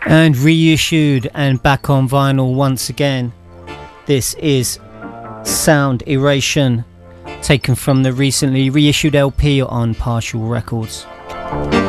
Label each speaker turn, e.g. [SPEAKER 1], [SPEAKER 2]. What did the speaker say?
[SPEAKER 1] And reissued and back on vinyl once again. This is Sound Eration, taken from the recently reissued LP on Partial Records.